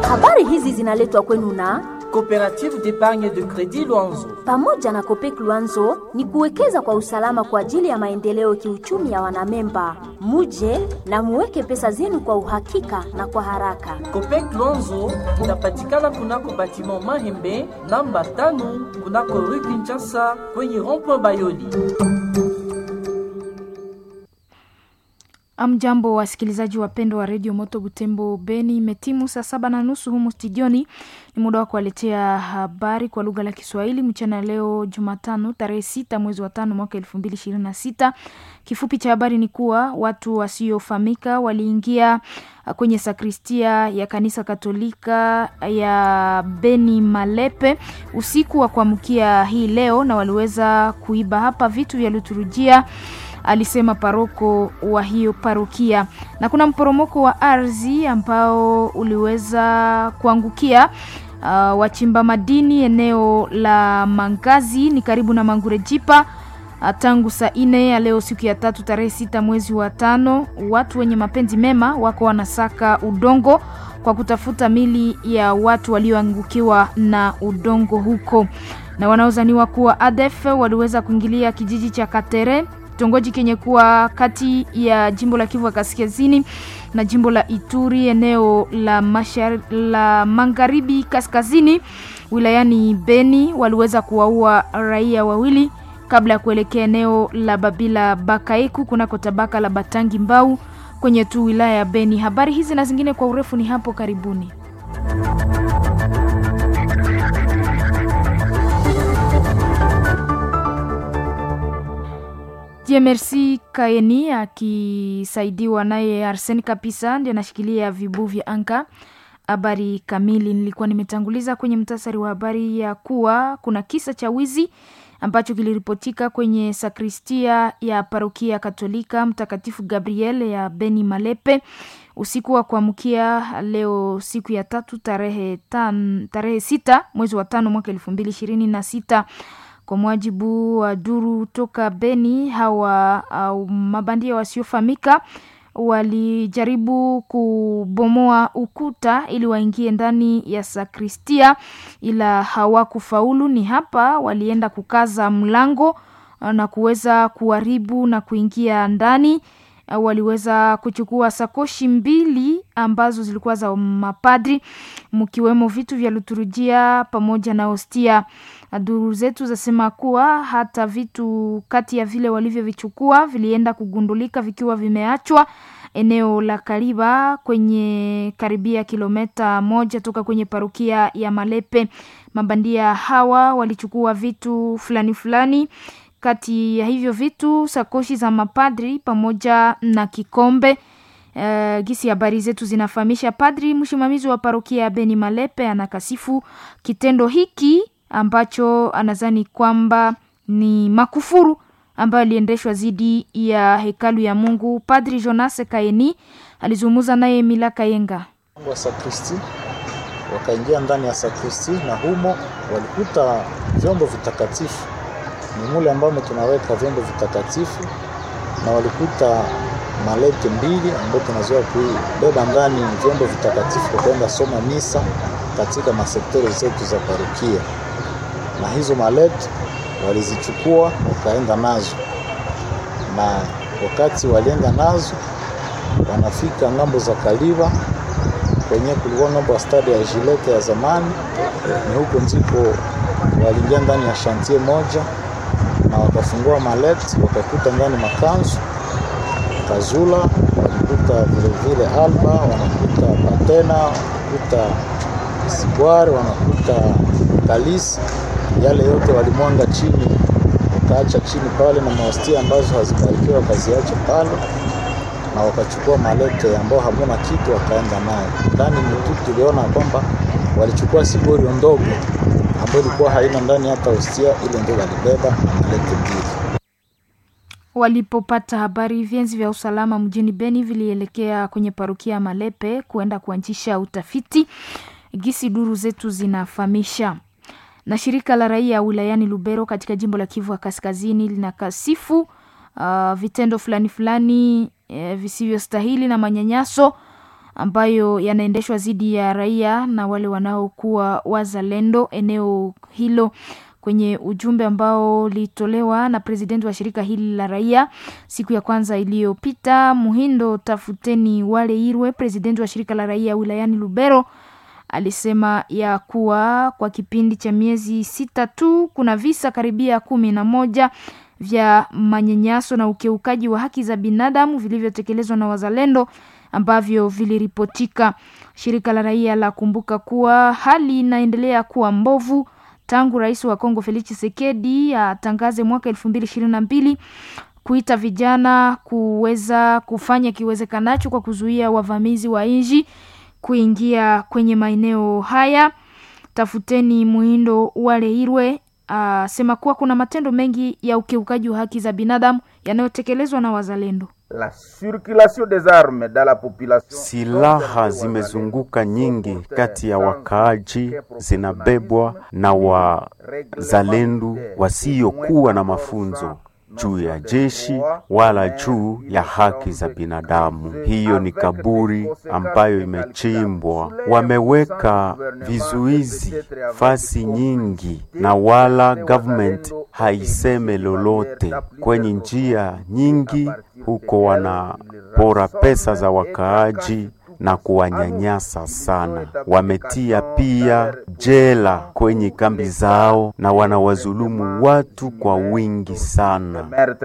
Habari hizi zinaletwa kwenu na Coopérative d'épargne de crédit Luanzo. pamoja na Copec Luanzo ni kuwekeza kwa usalama kwa ajili ya maendeleo kiuchumi ya wanamemba. Muje na muweke pesa zenu kwa uhakika na kwa haraka. Copec Luanzo inapatikana kunako batiment Mahembe namba 5 kunako rue Kinshasa kwenye rond-point Bayoli. Amjambo wasikilizaji wapendwa wa Radio Moto Butembo Beni, imetimu saa 7:30 humu studioni. Ni muda wa kuwaletea habari kwa lugha la Kiswahili mchana leo Jumatano tarehe 6 mwezi wa 5 mwaka 2026. Kifupi cha habari ni kuwa watu wasiofahamika waliingia kwenye sakristia ya kanisa Katolika ya Beni Malepe usiku wa kuamkia hii leo na waliweza kuiba hapa vitu vya liturujia, alisema paroko wa hiyo parokia. Na kuna mporomoko wa ardhi ambao uliweza kuangukia wachimba madini eneo la Mangazi ni karibu na Mangurejipa tangu saa 4 ya leo siku ya 3 tarehe 6 mwezi wa 5. Watu wenye mapenzi mema wako wanasaka udongo kwa kutafuta mili ya watu walioangukiwa na udongo huko, na wanaozaniwa kuwa ADF waliweza kuingilia kijiji cha Katere, kitongoji kenye kuwa kati ya jimbo la Kivu Kaskazini na jimbo la Ituri, eneo la Magharibi Kaskazini wilayani Beni. Waliweza kuwaua raia wawili kabla ya kuelekea eneo la Babila Bakaiku kunako tabaka la Batangi Mbau kwenye tu wilaya ya Beni. Habari hizi na zingine kwa urefu ni hapo karibuni. Merci Kaeni akisaidiwa naye Arsene Kapisa ndiye anashikilia vibu vya anga. Habari kamili nilikuwa nimetanguliza kwenye mtasari wa habari ya kuwa kuna kisa cha wizi ambacho kiliripotika kwenye sakristia ya parokia Katolika Mtakatifu Gabriel ya Beni Malepe usiku wa kuamkia leo siku ya 3 tarehe 6 mwezi wa 5 mwaka 2026. Kwa mujibu wa duru toka Beni, hawa mabandia wasiofahamika walijaribu kubomoa ukuta ili waingie ndani ya sakristia, ila hawakufaulu. Ni hapa walienda kukaza mlango na kuweza kuharibu na kuingia ndani. Waliweza kuchukua sakoshi 2 ambazo zilikuwa za mapadri, mkiwemo vitu vya liturujia pamoja na hostia. Duru zetu zasema kuwa hata vitu kati ya vile walivyovichukua vilienda kugundulika vikiwa vimeachwa eneo la Kariba kwenye karibia kilomita 1 toka kwenye parokia ya Malepe. Mabandia hawa walichukua vitu fulani. Kati ya hivyo vitu sakoshi za mapadri pamoja na kikombe. Gisi habari zetu zinafahamisha padri msimamizi wa parokia ya Beni Malepe anakasifu kitendo hiki ambacho anazani kwamba ni makufuru ambayo aliendeshwa zidi ya hekalu ya Mungu. Padri Jonas Kaeni alizungumza naye Milaka Yenga wa sakristi. Wakaingia ndani ya sakristi na humo walikuta vyombo vitakatifu. Ni mule ambamo tunaweka vyombo vitakatifu, na walikuta malete 2 ambapo tunazoea kubeba ndani vyombo vitakatifu kwenda soma misa katika masektori zetu za parokia. Na hizo malete walizichukua wakaenda nazo, na wakati walienda nazo wanafika ngambo za Kaliba kwenye kulikuwa ngambo ya stadi ya Jilete ya zamani. Ni huko ndipo waliingia ndani ya chantier moja na wakafungua malete, wakakuta ndani makanzu, kazula, wanakuta vile alba, wanakuta patena, wanakuta sibware, wanakuta kalisi. Yale yote walimwanga chini, wakaacha chini pale, na mawastia ambazo hazibarikiwa wakaziacha pale, na wakachukua malete ambao hamuna kitu wakaenda nayo ndani. Mtu tuliona kwamba walichukua sibori ndogo ambayo ilikuwa haina ndani hata hostia, ile ndio walibeba na malete 2. Walipopata habari, vyenzi vya usalama mjini Beni vilielekea kwenye parokia ya Malepe kuenda kuanzisha utafiti, gisi duru zetu zinafahamisha. Na shirika la raia wilayani Lubero katika jimbo la Kivu Kaskazini linakasifu vitendo fulani visivyostahili na manyanyaso ambayo yanaendeshwa dhidi ya raia na wale wanaokuwa wazalendo eneo hilo. Kwenye ujumbe ambao litolewa na presidenti wa shirika hili la raia siku ya kwanza iliyopita, Muhindo Tafuteni Waleirwe, presidenti wa shirika la raia wilayani Lubero, alisema ya kuwa kwa kipindi cha miezi 6 tu kuna visa karibia 11 vya manyanyaso na ukiukaji wa haki za binadamu vilivyotekelezwa na wazalendo ambavyo viliripotika. Shirika la raia la kumbuka kuwa hali inaendelea kuwa mbovu tangu rais wa Kongo Felix Tshisekedi atangaze mwaka 2022 kuita vijana kuweza kufanya kiwezekanacho kwa kuzuia wavamizi wa nchi kuingia kwenye maeneo haya. Tafuteni Muhindo Waleirwe sema kuwa kuna matendo mengi ya ukiukaji wa haki za binadamu yanayotekelezwa na wazalendo. La circulation des armes dans la population. Silaha zimezunguka nyingi kati ya wakaaji, zinabebwa na wazalendo wasiokuwa na mafunzo juu ya jeshi wala juu ya haki za binadamu. Hiyo ni kaburi ambayo imechimbwa. Wameweka vizuizi fasi nyingi na wala government haiseme lolote. Kwenye njia nyingi huko wanapora pesa za wakaaji na kuwanyanyasa sana. Wametia pia jela kwenye kambi zao na wanawazulumu watu kwa wingi sana.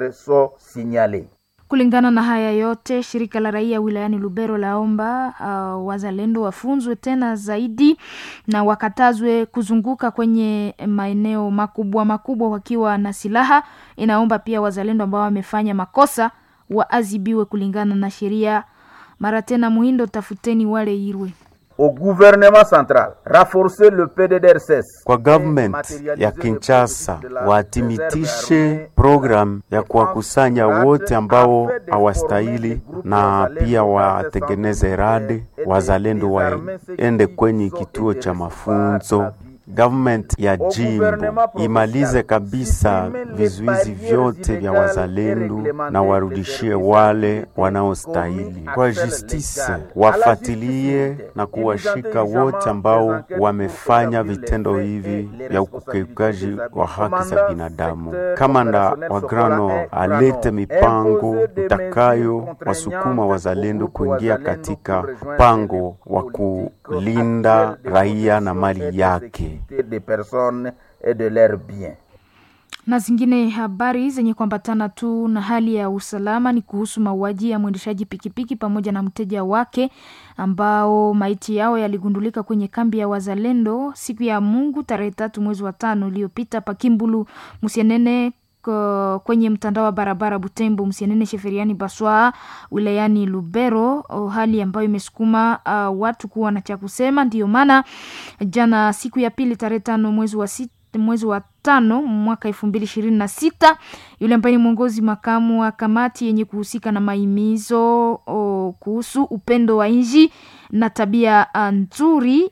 Kulingana na haya yote, shirika la raia wilayani Lubero laomba wazalendo wafunzwe tena zaidi na wakatazwe kuzunguka kwenye maeneo makubwa wakiwa na silaha. Inaomba pia wazalendo ambao wamefanya makosa waadhibiwe kulingana na sheria. Mara tena Muhindo Tafuteni Waleirwe. Au gouvernement central, renforcer le PDDRCS. Kwa government ya Kinshasa watimitishe program ya kuwakusanya wote ambao hawastahili na pia watengeneze rade wazalendo waende kwenye kituo cha mafunzo. Government ya jimbo imalize kabisa vizuizi vyote vya wazalendo na warudishie wale wanaostahili. Kwa justice wafatilie na kuwashika wote ambao wamefanya vitendo hivi vya ukiukaji wa haki za binadamu. Kamanda wa Grano alete mipango utakayo wasukuma wazalendo kuingia katika pango wa kulinda raia na mali yake. Des personnes et de leurs biens. Na zingine habari zenye kuambatana tu na hali ya usalama ni kuhusu mauaji ya mwendeshaji pikipiki pamoja na mteja wake ambao maiti yao yaligundulika kwenye kambi ya wazalendo siku ya Mungu tarehe 3 mwezi wa 5 uliopita Pakimbulu Musienene kwenye mtandao wa barabara Butembo Musienene Sheferiani Baswa wilayani Lubero, hali ambayo imesukuma watu kuwa na cha kusema. Ndio maana jana siku ya pili tarehe 5 mwezi wa 5 mwaka 2026 yule ambaye ni mwongozi makamu wa kamati yenye kuhusika na maimizo kuhusu upendo wa nchi na tabia nzuri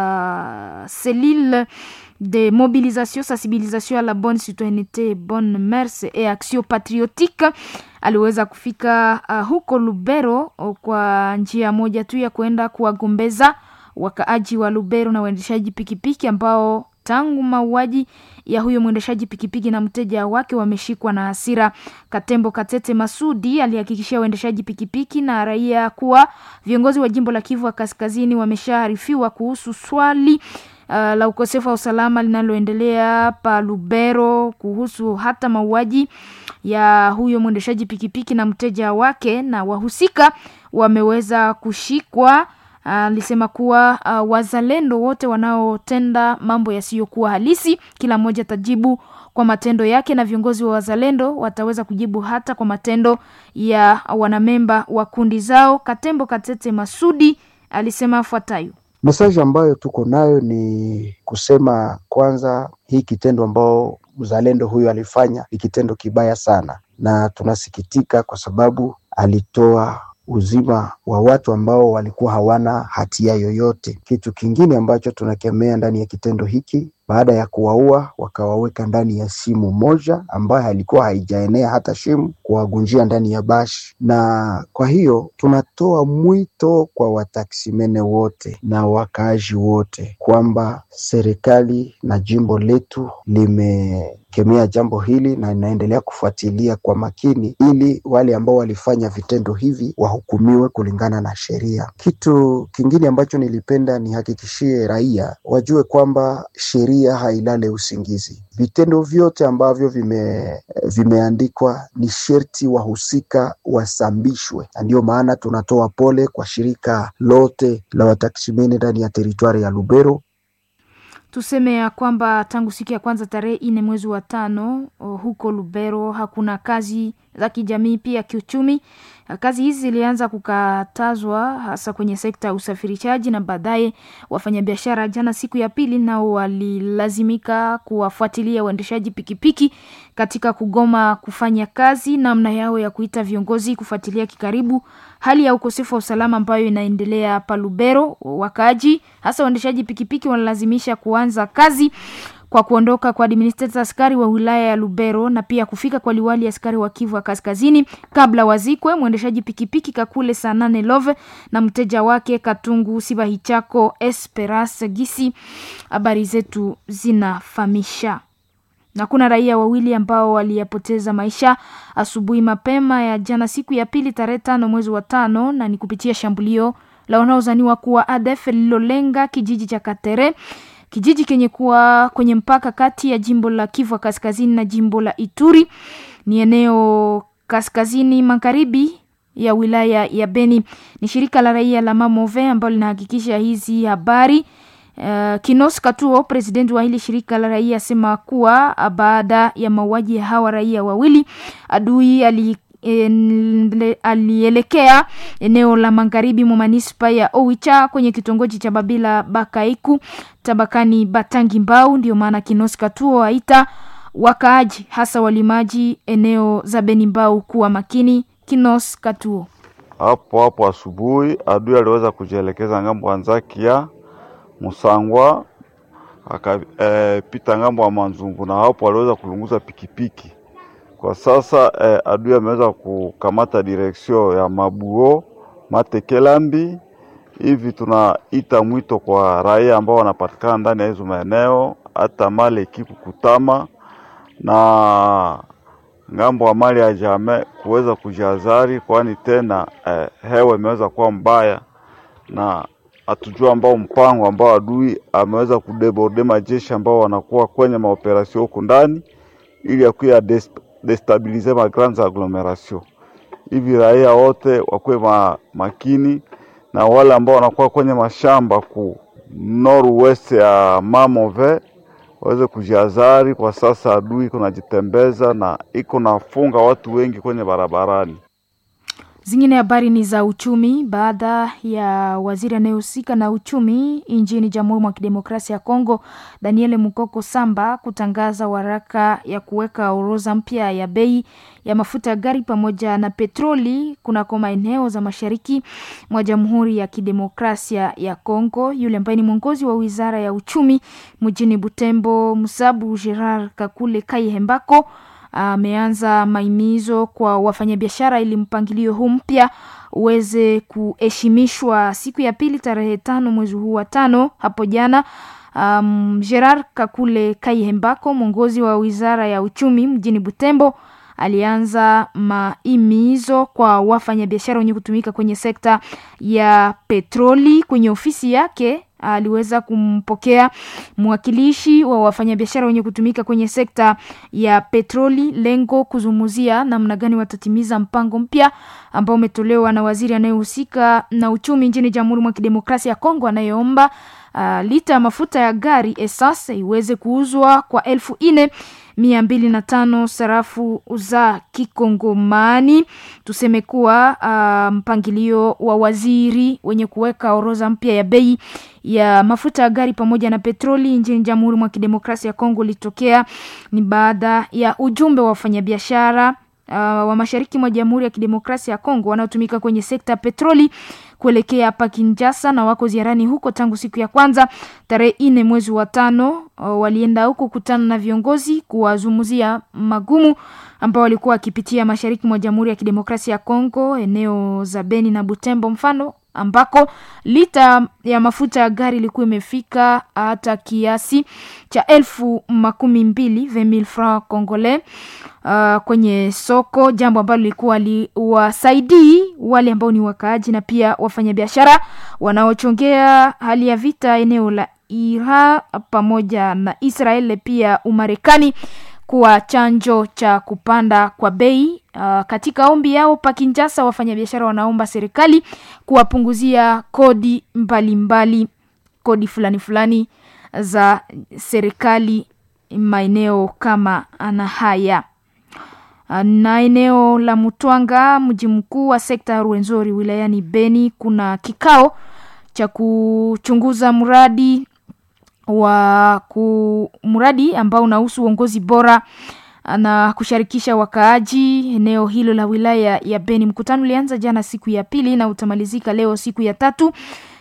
Cellule de mobilisation, sensibilisation à la bonne citoyenneté, bonne mœurs et action patriotique aliweza kufika huko Lubero kwa njia moja tu ya kwenda kuwagombeza wakaaji wa Lubero na waendeshaji pikipiki ambao tangu mauaji ya huyo mwendeshaji pikipiki na mteja wake wameshikwa na hasira. Katembo Katete Masudi alihakikishia waendeshaji pikipiki na raia kuwa viongozi wa jimbo la Kivu wa Kaskazini wameshaarifiwa kuhusu swali la ukosefu wa usalama linaloendelea pa Lubero kuhusu hata mauaji ya huyo mwendeshaji pikipiki na mteja wake, na wahusika wameweza kushikwa. Alisema kuwa wazalendo wote wanaotenda mambo yasiyokuwa halisi kila mmoja tajibu kwa matendo yake, na viongozi wa wazalendo wataweza kujibu hata kwa matendo ya wanamemba wa kundi zao. Katembo Katete Masudi alisema fuatayo. Message ambayo tuko nayo ni kusema kwanza, hii kitendo ambao mzalendo huyu alifanya ni kitendo kibaya sana, na tunasikitika kwa sababu alitoa uzima wa watu ambao walikuwa hawana hatia yoyote. Kitu kingine ambacho tunakemea ndani ya kitendo hiki Baada ya kuwaua, wakawaweka ndani ya simu moja ambayo halikuwa haijaenea hata shimu, kuwagunjia ndani ya bashi. Na kwa hiyo tunatoa mwito kwa wataksimene wote na wakaaji wote kwamba serikali na jimbo letu limekemea jambo hili na inaendelea kufuatilia kwa makini ili wale ambao walifanya vitendo hivi wahukumiwe kulingana na sheria. Kitu kingine ambacho nilipenda nihakikishie raia wajue kwamba sheria hailale usingizi. Vitendo vyote ambavyo vimeandikwa ni sherti wahusika wasambishwe. Ndio maana tunatoa pole kwa shirika lote la wataksimene ndani ya teritwari ya Lubero. Tuseme ya kwamba tangu siku ya kwanza tarehe 4 mwezi wa 5 huko Lubero hakuna kazi za kijamii pia kiuchumi. Kazi hizi zilianza kukatazwa hasa kwenye sekta ya usafirishaji, na baadaye wafanyabiashara jana siku ya pili nao walilazimika kuwafuatilia waendeshaji pikipiki katika kugoma kufanya kazi, namna yao ya kuita viongozi kufuatilia kikaribu hali ya ukosefu wa usalama ambayo inaendelea hapa Lubero. Wakaaji hasa waendeshaji pikipiki wanalazimisha kuanza kazi kwa kuondoka kwa administrator askari wa wilaya ya Lubero na pia kufika kwa liwali askari wa Kivu wa Kaskazini kabla wazikwe. Mwendeshaji pikipiki Kakule Sanane Love na mteja wake Katungu Sibahichako Esperance Gisi, habari zetu zinafahamisha. Na kuna raia wawili ambao waliyapoteza maisha asubuhi mapema ya jana siku ya pili tarehe 5 mwezi wa 5, na ni kupitia shambulio la wanaozaniwa kuwa ADF lilolenga kijiji cha Katere, kijiji kenye kuwa kwenye mpaka kati ya jimbo la Kivu Kaskazini na jimbo la Ituri. Ni eneo kaskazini magharibi ya wilaya ya Beni. Ni shirika la raia la Mamove ambalo linahakikisha hizi habari. Kinos Katuo, president wa hili shirika la raia, asema kuwa baada ya mauaji ya hawa raia wawili, adui alielekea eneo la magharibi mwa manispa ya Owicha kwenye kitongoji cha Babila Bakaiku tabakani Batangi Mbau. Ndio maana Kinos Katuo aita wakaaji hasa walimaji eneo za Beni Mbau kuwa makini. Kinos Katuo: hapo asubuhi adui aliweza kujielekeza ngambo anzaki ya Musangwa akapita ngambo wa Manzungu, na hapo aliweza kulunguza pikipiki. Kwa sasa adui ameweza kukamata direksio ya Mabuo Matekelambi. Hivi tunaita mwito kwa raia ambao wanapatikana ndani ya hizo maeneo, hata mali kikukutama na ngambo wa mali ya jame kuweza kujihadhari, kwani tena hewa imeweza kuwa mbaya na atujua ambao mpango ambao adui ameweza kudeborde majeshi ambao wanakuwa kwenye maoperasyon huko ndani ili akuya destabilize ma grandes agglomeration. Hivi raia wote wakuwe makini, na wale ambao wanakuwa kwenye mashamba ku northwest ya Mamove waweze kujihadhari. Kwa sasa adui kuna jitembeza na iko nafunga watu wengi kwenye barabarani. Zingine habari ni za uchumi. Baada ya waziri anayehusika na uchumi nchini Jamhuri ya Kidemokrasia ya Kongo, Daniel Mukoko Samba, kutangaza waraka ya kuweka orodha mpya ya bei ya mafuta gari pamoja na petroli kunako maeneo za mashariki mwa Jamhuri ya Kidemokrasia ya Kongo. Yule ambaye ni mwongozi wa wizara ya uchumi mjini Butembo, Musabu Gerard Kakule Kayihembako, ameanza maimizo kwa wafanyabiashara ili mpangilio huu mpya uweze kuheshimishwa. Siku ya pili tarehe 5 mwezi huu wa 5 hapo jana, Gerard Kakule Kayihembako, mwongozi wa wizara ya uchumi mjini Butembo, alianza maimizo kwa wafanyabiashara wenye kutumika kwenye sekta ya petroli. Kwenye ofisi yake aliweza kumpokea mwakilishi wa wafanyabiashara wenye kutumika kwenye sekta ya petroli, lengo kuzungumzia namna gani watatimiza mpango mpya ambao umetolewa na waziri anayehusika na uchumi nchini Jamhuri ya Kidemokrasia ya Kongo, anayeomba lita ya mafuta ya gari essence iweze kuuzwa kwa 4,205 sarafu za Kikongomani. Tuseme kuwa mpangilio wa waziri wenye kuweka orodha mpya ya bei ya mafuta ya gari pamoja na petroli nchini Jamhuri ya Kidemokrasia ya Kongo litokea ni baada ya ujumbe wa wafanyabiashara wa mashariki mwa Jamhuri ya Kidemokrasia ya Kongo wanaotumika kwenye sekta petroli kuelekea hapa Kinshasa na wako ziarani huko tangu siku ya kwanza tarehe 4 mwezi wa 5. Walienda huko kukutana na viongozi kuwazungumzia magumu ambao walikuwa wakipitia mashariki mwa Jamhuri ya Kidemokrasia ya Kongo, eneo za Beni na Butembo mfano, ambako lita ya mafuta ya gari ilikuwa imefika hata kiasi cha 20,000 francs congolais kwenye soko, jambo ambalo lilikuwa liwasaidii wale ambao ni wakaaji na pia wafanyabiashara wanaochongea hali ya vita eneo la Iran pamoja na Israel pia Umarekani kuwa chanjo cha kupanda kwa bei. Katika ombi yao pa Kinshasa, wafanyabiashara wanaomba serikali kuwapunguzia kodi mbalimbali, kodi fulani za serikali maeneo kama haya. Na eneo la Mutwanga, mji mkuu wa sekta ya Rwenzori wilayani Beni, kuna kikao cha kuchunguza mradi ambao unahusu uongozi bora na kushirikisha wakaaji eneo hilo la wilaya ya Beni. Mkutano ulianza jana siku ya pili na utamalizika leo siku ya 3.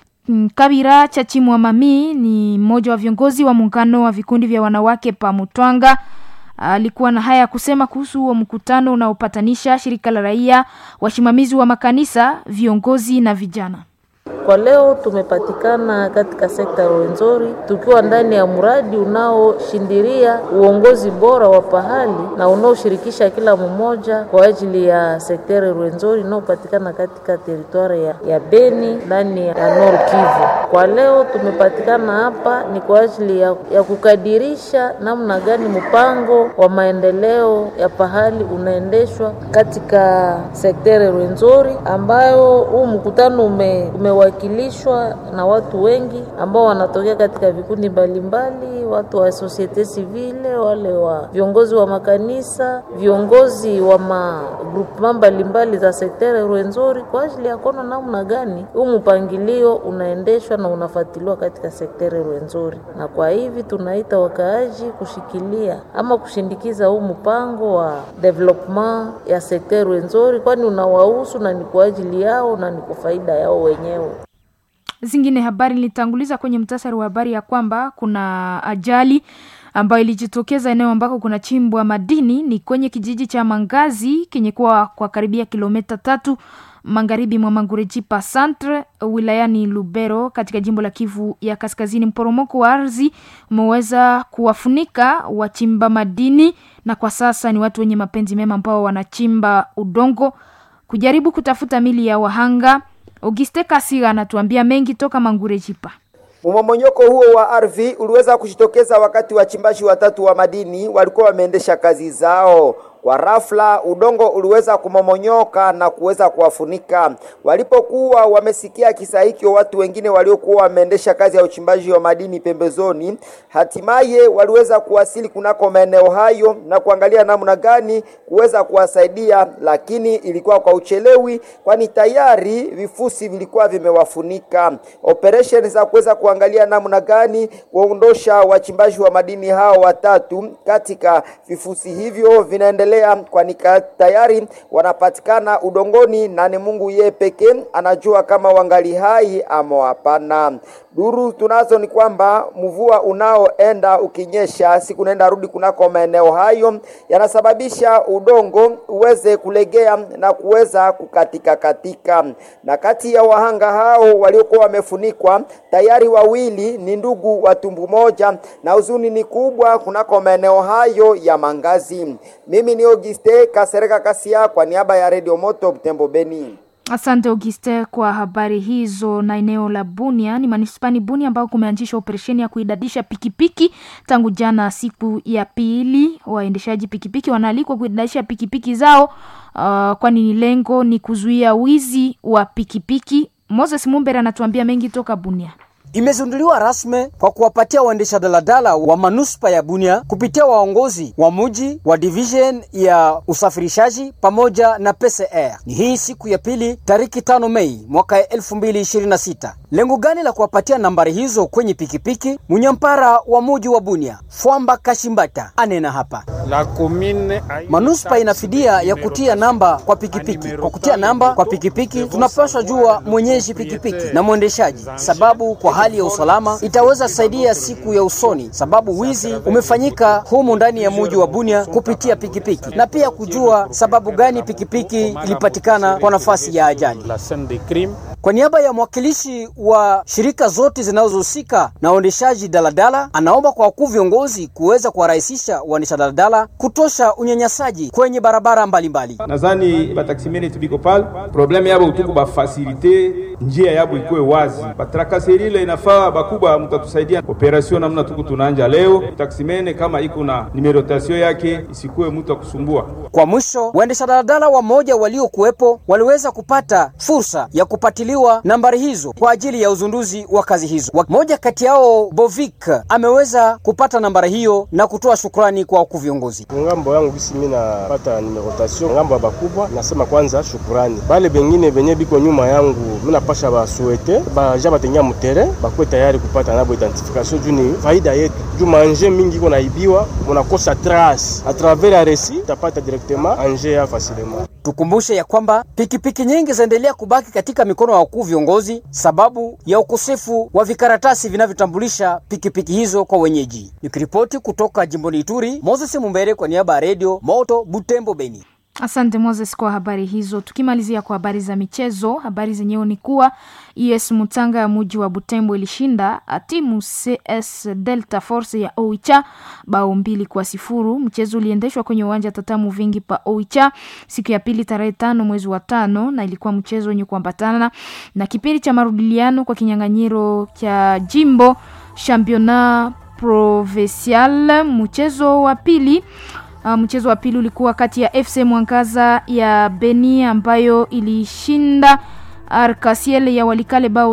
Kabira Chachimwa Mami ni mmoja wa viongozi wa muungano wa vikundi vya wanawake pa Mutwanga. Alikuwa na haya kusema kuhusu huo mkutano unaopatanisha shirika la raia, wasimamizi wa makanisa, viongozi na vijana. Kwa leo tumepatikana katika sekta ya Rwenzori tukiwa ndani ya mradi unaoshindiria uongozi bora wa pahali na unaoshirikisha kila mmoja kwa ajili ya sekta ya Rwenzori unaopatikana katika teritwari ya Beni ndani ya Nord Kivu. Kwa leo tumepatikana hapa ni kwa ajili ya kukadirisha namna gani mpango wa maendeleo ya pahali unaendeshwa katika sekta ya Rwenzori, ambayo huu mkutano umewakilishwa na watu wengi ambao wanatokea katika vikundi mbalimbali, watu wa societe civile, wale wa viongozi wa makanisa, viongozi wa magrupu mbalimbali za sekta ya Rwenzori, kwa ajili ya kuona namna gani huu mpangilio unaendeshwa na unafuatiliwa katika sekta ya Rwenzori. Na kwa hivi tunaita wakaaji kushikilia ama kushindikiza huu mpango wa development ya sekta ya Rwenzori, kwani unawahusu na ni kwa ajili yao na ni kwa faida yao wenyewe. Zingine habari nilitanguliza kwenye mtasari wa habari ya kwamba kuna ajali ambayo ilijitokeza eneo ambako kuna chimbwa madini, ni kwenye kijiji cha Mangazi kenye kwa karibia kilomita 3 magharibi mwa Mangurejipa Centre wilayani Lubero katika jimbo la Kivu ya Kaskazini. Mporomoko wa ardhi umeweza kuwafunika wachimba madini na kwa sasa ni watu wenye mapenzi mema ambao wanachimba udongo kujaribu kutafuta mili ya wahanga. Auguste Kasiga anatuambia mengi toka Mangurejipa. Mmomonyoko huo wa ardhi uliweza kujitokeza wakati wachimbaji watatu wa madini walikuwa wameendesha kazi zao. Kwa rafla udongo uliweza kumomonyoka na kuweza kuwafunika. Walipokuwa wamesikia kisa hicho, watu wengine waliokuwa wameendesha kazi ya uchimbaji wa madini pembezoni hatimaye waliweza kuwasili kunako maeneo hayo na kuangalia namna gani kuweza kuwasaidia, lakini ilikuwa kwa uchelewi, kwani tayari vifusi vilikuwa vimewafunika. Operation za kuweza kuangalia namna gani kuondosha wachimbaji wa madini hao watatu katika vifusi hivyo vinaendelea, kwani tayari wanapatikana udongoni na ni Mungu yeye pekee anajua kama wangali hai ama hapana. Duru tunazo ni kwamba mvua unaoenda ukinyesha siku nenda rudi kunako maeneo hayo yanasababisha udongo uweze kulegea na kuweza katika. Na kati ya wahanga hao waliokuwa wamefunikwa tayari wawili ni ndugu wa tumbu moja, na huzuni ni kubwa kunako maeneo hayo ya Mangazi. Mimi ni Auguste Kasereka Kasia kwa niaba ya Radio Moto Butembo Beni. Asante Auguste kwa habari hizo. Na eneo la Bunia, ni manispani Bunia ambao kumeanzishwa operesheni ya kuidadisha pikipiki tangu jana siku ya pili. Waendeshaji pikipiki wanaalikwa kuidadisha pikipiki zao kwani ni lengo ni kuzuia wizi wa pikipiki. Moses Mumbere anatuambia mengi toka Bunia. imezinduliwa rasmi kwa kuwapatia waendesha daladala wa manuspa ya Bunia kupitia waongozi wa mji wa division ya usafirishaji pamoja na PCR. Ni hii siku ya pili tariki 5 Mei mwaka 2026. Lengo gani la kuwapatia nambari hizo kwenye pikipiki? Munyampara wa mji wa Bunia, Fwamba Kashimbata, anena hapa. Manuspa inafidia ya kutia namba kwa pikipiki. Kwa kutia namba kwa pikipiki tunapaswa jua mwenyeji pikipiki na mwendeshaji, sababu kwa hali ya usalama itaweza saidia siku ya usoni, sababu wizi umefanyika humu ndani ya mji wa Bunia kupitia pikipiki, na pia kujua sababu gani pikipiki ilipatikana kwa nafasi ya ajali. Kwa niaba ya mwakilishi wa shirika zote zinazohusika na uendeshaji daladala, anaomba kwa wakuu viongozi kuweza kuwarahisisha waendesha daladala kutosha unyanyasaji kwenye barabara mbalimbali. Nadhani bataximene tubiko pale problem yabo utuku ba facilite njia yabo ikuwe wazi. Batrakaseri ile inafaa bakubwa mtatusaidia operation namna tuku tunaanja leo. Taximene kama iko na numerotation yake isikuwe mtu akusumbua. Kwa mwisho, waendesha daladala wa moja waliokuwepo waliweza kupata fursa ya kupatiliwa nambari hizo kwa ajili ya uzunduzi wa kazi hizo. Mmoja kati yao Bovik ameweza kupata nambari hiyo na kutoa shukrani kwa wakuu viongozi. Ngambo yangu kisi mimi napata numerotation ngambo ya bakubwa, nasema kwanza shukrani. Bale bengine benye biko nyuma yangu mimi napasha ba souhaiter ba jaba tenya mutere bakwe tayari kupata nabo identification juni faida yetu. Juma anje mingi iko naibiwa, unakosa trace à travers la récit tapata directement anje ya facilement. Tukumbushe ya kwamba pikipiki nyingi zaendelea kubaki katika mikono ya wakuu viongozi sababu ya ukosefu wa vikaratasi vinavyotambulisha pikipiki hizo kwa wenyeji. Nikiripoti kutoka jimboni Ituri, Moses Mumbere kwa niaba ya Radio Moto Butembo Beni. Asante Moses kwa habari hizo. Tukimalizia kwa habari za michezo, habari zenyewe ni kuwa ES Mutanga ya mji wa Butembo ilishinda timu CS Delta Force ya Oicha bao 2-0. Mchezo uliendeshwa kwenye uwanja Tatamu Vingi pa Oicha siku ya pili tarehe 5 mwezi wa 5, na ilikuwa mchezo wenye kuambatana na kipindi cha marudiliano kwa kinyang'anyiro cha Jimbo Championnat Provincial. Mchezo wa pili ulikuwa kati ya FC Mwangaza ya Beni ambayo ilishinda Arcasiel ya Walikale bao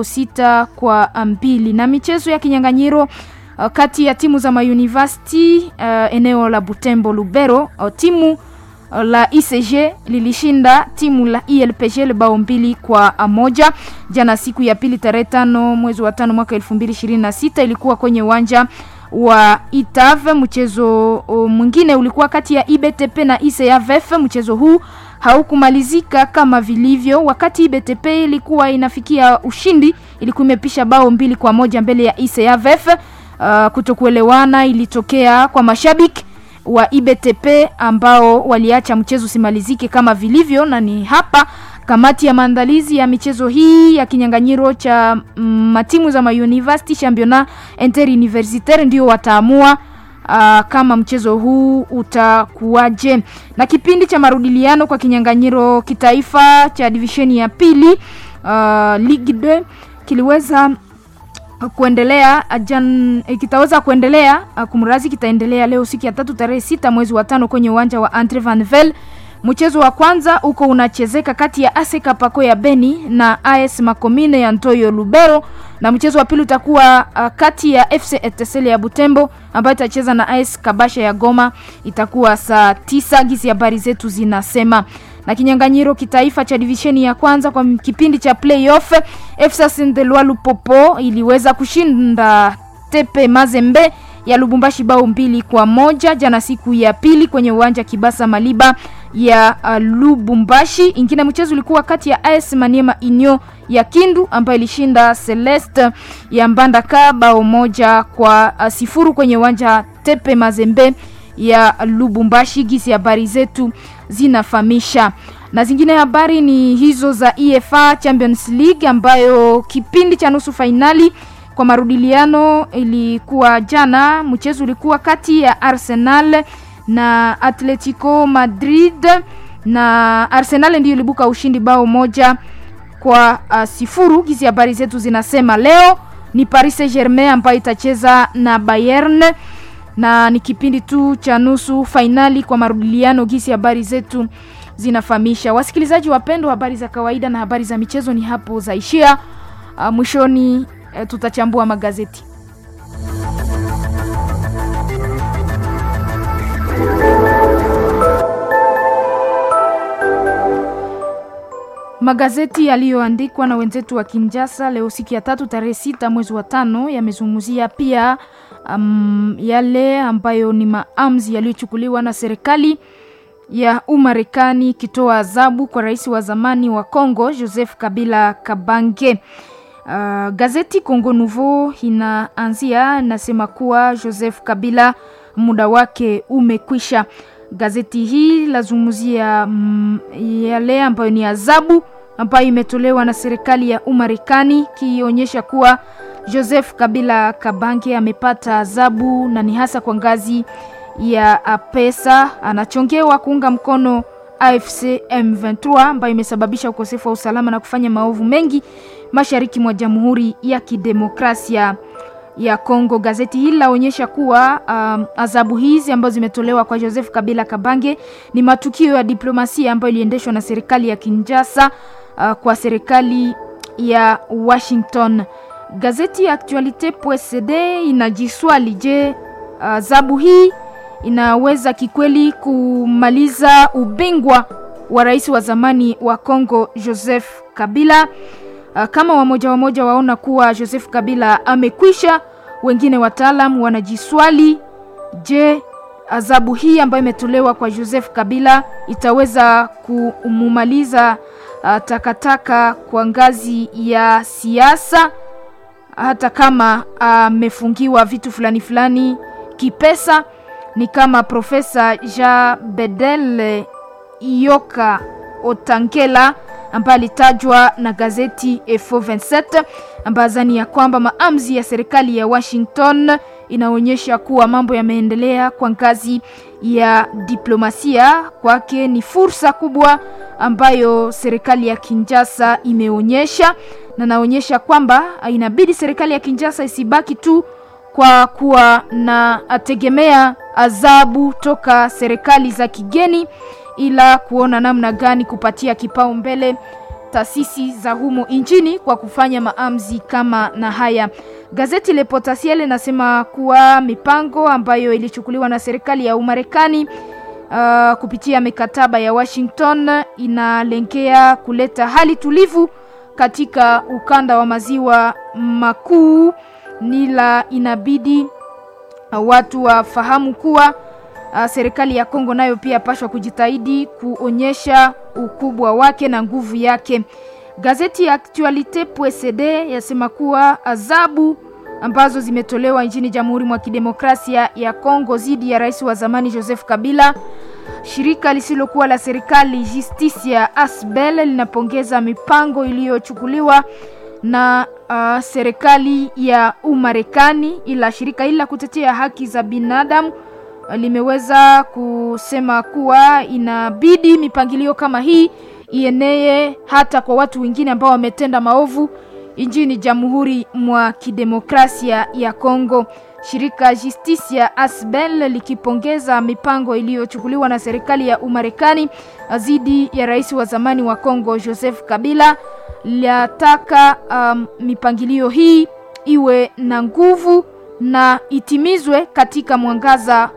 6-2. Na michezo ya kinyang'anyiro kati ya timu za University eneo la Butembo Lubero, timu la ICG lilishinda timu la ILPG bao 2-1 jana siku ya pili tarehe 5 mwezi wa 5 mwaka 2026, ilikuwa kwenye uwanja wa Itave. Mchezo mwingine ulikuwa kati ya IBTP na ICAVF. Mchezo huu haukumalizika kama vilivyo, wakati IBTP ilikuwa inafikia ushindi, ilikuwa imepisha bao 2-1 mbele ya ICAVF. Kutokuelewana ilitokea kwa mashabiki wa IBTP ambao waliacha mchezo simalizike kama vilivyo, na ni hapa kamati ya maandalizi ya michezo hii ya kinyang'anyiro cha matimu za University Championnat Interuniversitaire ndio wataamua kama mchezo huu utakuwaje. Na kipindi cha marudiliano kwa kinyang'anyiro kitaifa cha division ya pili Ligue 2 kiliweza kuendelea kitaweza kuendelea kumrazi kitaendelea leo siku ya 3 tarehe 6 mwezi wa 5 kwenye uwanja wa Andre Vanvel. Mchezo wa kwanza uko unachezeka kati ya AS Kapako ya Beni na AS Makomine ya Ntoyo Lubero, na mchezo wa pili utakuwa kati ya FC Etincelle ya Butembo ambayo itacheza na AS Kabasha ya Goma, itakuwa saa 9 gizi habari zetu zinasema. Na kinyang'anyiro kitaifa cha divisheni ya kwanza kwa kipindi cha playoff, FC Saint-Eloi Lupopo iliweza kushinda Tepe Mazembe ya Lubumbashi bao 2-1 jana siku ya pili kwenye uwanja Kibasa Maliba ya Lubumbashi. Ingine mchezo ulikuwa kati ya AS Maniema Inyo ya Kindu ambayo ilishinda Celeste ya Mbandaka bao 1-0 kwenye uwanja Tepe Mazembe ya Lubumbashi. Gisi habari zetu zinafahamisha. Na zingine habari ni hizo za UEFA Champions League ambayo kipindi cha nusu finali kwa marudiliano ilikuwa jana. Mchezo ulikuwa kati ya Arsenal na Atletico Madrid, na Arsenal ndio ilibuka ushindi bao 1-0. Hizi habari zetu zinasema leo ni Paris Saint-Germain ambayo itacheza na Bayern, na ni kipindi tu cha nusu finali kwa marudiliano. Hizi habari zetu zinafahamisha. Wasikilizaji wapendwa, habari za kawaida na habari za michezo ni hapo zaishia. Mwishoni tutachambua magazeti. Magazeti yaliyoandikwa na wenzetu wa Kinshasa leo siku ya 3 tarehe 6 mwezi wa 5 yamezungumzia pia yale ambayo ni maamuzi yaliyochukuliwa na serikali ya Umarekani kitoa adhabu kwa rais wa zamani wa Kongo Joseph Kabila Kabange. Gazeti Congo Nouveau inaanzia nasema kuwa Joseph Kabila muda wake umekwisha. Gazeti hii lazungumzia yale ambayo ni adhabu ambayo imetolewa na serikali ya Umarekani kionyesha kuwa Joseph Kabila Kabange amepata adhabu na ni hasa kwa ngazi ya pesa. Anachongewa kuunga mkono AFC M23 ambayo imesababisha ukosefu wa usalama na kufanya maovu mengi mashariki mwa Jamhuri ya Kidemokrasia ya Kongo. Gazeti hili laonyesha kuwa adhabu hizi ambazo zimetolewa kwa Joseph Kabila Kabange ni matukio ya diplomasia ambayo iliendeshwa na serikali ya Kinshasa kwa serikali ya Washington. Gazeti Actualite.cd inajiswali, je, adhabu hii inaweza kikweli kumaliza ubingwa wa rais wa zamani wa Kongo Joseph Kabila? Kama wamoja waona kuwa Joseph Kabila amekwisha, wengine wataalamu wanajiswali, je, adhabu hii ambayo imetolewa kwa Joseph Kabila itaweza kumumaliza takataka kwa ngazi ya siasa, hata kama amefungiwa vitu fulani kipesa? Ni kama Profesa Jean Bedel Iyoka Otangela ambaye alitajwa na gazeti Info 27 ambazani ya kwamba maamuzi ya serikali ya Washington inaonyesha kuwa mambo yameendelea kwa ngazi ya diplomasia. Kwake ni fursa kubwa ambayo serikali ya Kinshasa imeonyesha, na naonyesha kwamba inabidi serikali ya Kinshasa isibaki tu kwa kuwa na ategemea adhabu toka serikali za kigeni, ila kuona namna gani kupatia kipaumbele taasisi za humo nchini kwa kufanya maamuzi kama na haya. Gazeti Le Potentiel linasema kuwa mipango ambayo ilichukuliwa na serikali ya Umarekani kupitia mikataba ya Washington inalengea kuleta hali tulivu katika ukanda wa maziwa makuu. Nila inabidi watu wafahamu kuwa serikali ya Kongo nayo pia paswa kujitahidi kuonyesha ukubwa wake na nguvu yake. Gazeti Actualite.cd yasema kuwa adhabu ambazo zimetolewa nchini Jamhuri mwa Kidemokrasia ya Kongo dhidi ya rais wa zamani Joseph Kabila, shirika lisilokuwa la serikali Justicia Asbel linapongeza mipango iliyochukuliwa na serikali ya Umarekani, ila shirika hili la kutetea haki za binadamu limeweza kusema kuwa inabidi mipangilio kama hii ienee hata kwa watu wengine ambao wametenda maovu nchini Jamhuri mwa Kidemokrasia ya Kongo. Shirika Justicia Asbel likipongeza mipango iliyochukuliwa na serikali ya Umarekani dhidi ya rais wa zamani wa Kongo Joseph Kabila, liataka mipangilio hii iwe na nguvu na itimizwe katika mwangaza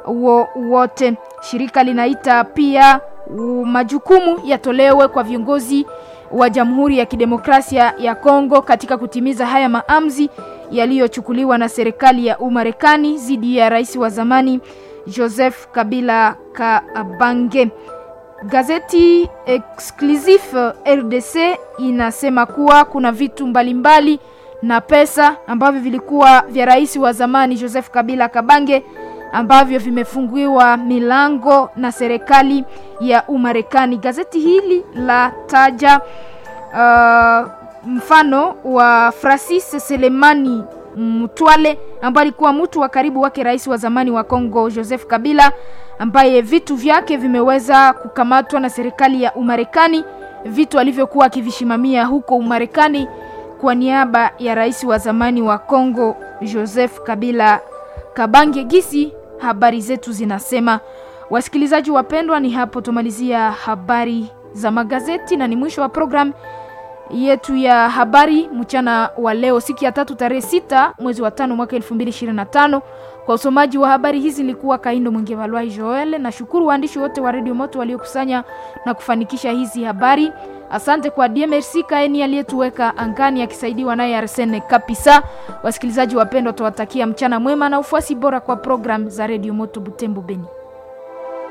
wote. Shirika linaita pia majukumu yatolewe kwa viongozi wa Jamhuri ya Kidemokrasia ya Kongo katika kutimiza haya maamuzi yaliyochukuliwa na serikali ya Umarekani dhidi ya rais wa zamani Joseph Kabila Kabange. Gazeti Exclusive RDC inasema kuwa kuna vitu mbalimbali na pesa ambavyo vilikuwa vya rais wa zamani Joseph Kabila Kabange ambavyo vimefunguliwa milango na serikali ya Umarekani. Gazeti hili la taja mfano wa Francis Selemani Mutwale ambaye alikuwa mtu wa karibu wake rais wa zamani wa Kongo Joseph Kabila, ambaye vitu vyake vimeweza kukamatwa na serikali ya Umarekani, vitu alivyokuwa akivishimamia huko Umarekani kwa niaba ya rais wa zamani wa Kongo Joseph Kabila Kabange. Gisi habari zetu zinasema. Wasikilizaji wapendwa, ni hapo tumalizia habari za magazeti na ni mwisho wa program yetu ya habari mchana wa leo, siku ya 3 tarehe 6 mwezi wa 5 mwaka 2025. Kwa usomaji wa habari hizi nilikuwa Kaindo Mwingevalwai Joel, na shukuru waandishi wote wa Radio Moto waliokusanya na kufanikisha hizi habari. Asante kwa DMRC Kaeni aliyetuweka angani akisaidiwa naye Arsene Kapisa. Wasikilizaji wapendwa, tuwatakia mchana mwema na ufuasi bora kwa program za Radio Moto Butembo Beni.